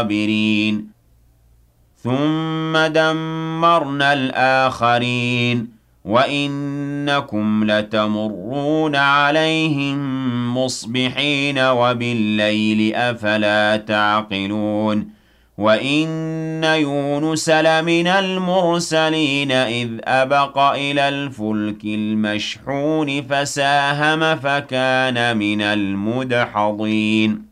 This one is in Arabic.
الصابرين ثم دمرنا الآخرين وإنكم لتمرون عليهم مصبحين وبالليل أفلا تعقلون وإن يونس لمن المرسلين إذ أبق إلى الفلك المشحون فساهم فكان من المدحضين